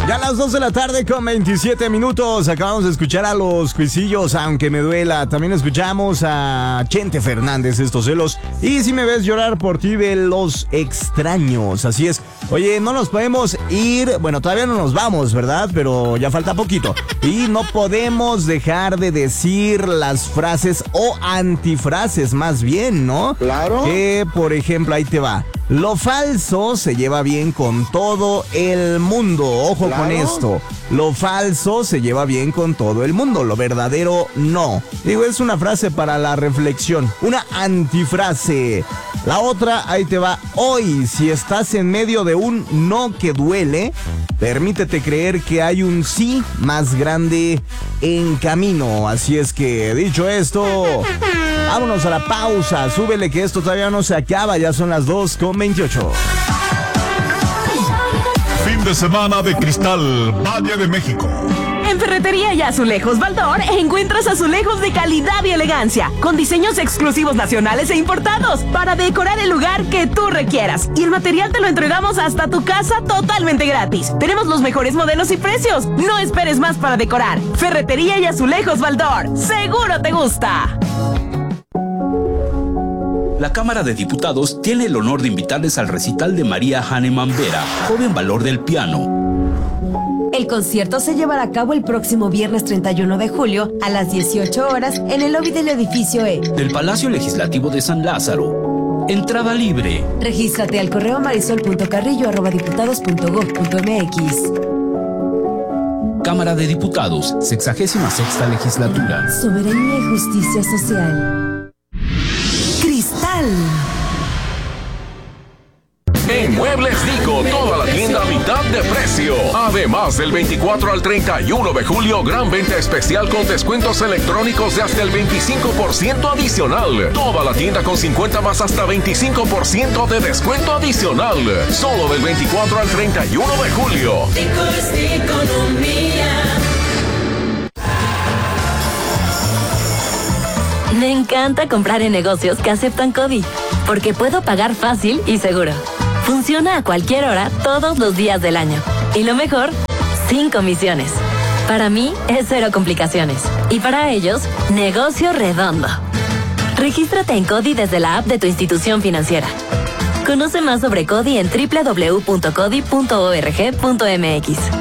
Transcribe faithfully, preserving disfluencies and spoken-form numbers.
Ya a las dos de la tarde con veintisiete minutos acabamos de escuchar a los Cuisillos, aunque me duela. También escuchamos a Chente Fernández, Estos celos. Y si me ves llorar por ti, de Los Extraños. Así es. Oye, no nos podemos ir, bueno, todavía no nos vamos, ¿verdad? Pero ya falta poquito. Y no podemos dejar de decir las frases o antifrases, más bien, ¿no? Claro. Que, por ejemplo, ahí te va. Lo falso se lleva bien con todo el mundo. Ojo Claro. con esto. Lo falso se lleva bien con todo el mundo. Lo verdadero no. Digo, es una frase para la reflexión. Una antifrase. La otra, ahí te va. Hoy, si estás en medio de un no que duele, permítete creer que hay un sí más grande en camino. Así es que, dicho esto, vámonos a la pausa. Súbele que esto todavía no se acaba. Ya son las dos con veintiocho. Fin de semana de Cristal, Valle de México. En Ferretería y Azulejos Baldor encuentras azulejos de calidad y elegancia, con diseños exclusivos nacionales e importados, para decorar el lugar que tú requieras. Y el material te lo entregamos hasta tu casa totalmente gratis. Tenemos los mejores modelos y precios. No esperes más para decorar. Ferretería y Azulejos Baldor. ¡Seguro te gusta! La Cámara de Diputados tiene el honor de invitarles al recital de María Hahnemann Vera, joven valor del piano. El concierto se llevará a cabo el próximo viernes treinta y uno de julio a las dieciocho horas en el lobby del edificio E del Palacio Legislativo de San Lázaro. Entrada libre. Regístrate al correo marisol punto carrillo arroba diputados punto gob punto mx. Cámara de Diputados, sexagésima sexta legislatura. Soberanía y justicia social. Cristal. En Muebles Dico, toda la tienda a mitad de precio. Además, del veinticuatro al treinta y uno de julio, gran venta especial con descuentos electrónicos de hasta el veinticinco por ciento adicional. Toda la tienda con cincuenta más hasta veinticinco por ciento de descuento adicional. Solo del veinticuatro al treinta y uno de julio. Dico es economía. Me encanta comprar en negocios que aceptan CODI, porque puedo pagar fácil y seguro. Funciona a cualquier hora, todos los días del año. Y lo mejor, sin comisiones. Para mí, es cero complicaciones. Y para ellos, negocio redondo. Regístrate en CODI desde la app de tu institución financiera. Conoce más sobre CODI en doble u doble u doble u punto codi punto org punto m x.